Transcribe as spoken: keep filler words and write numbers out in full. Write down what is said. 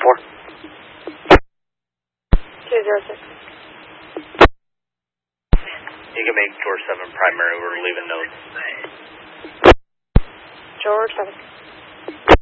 four. two zero six. You can make George seven primary. We're leaving notes. George seven.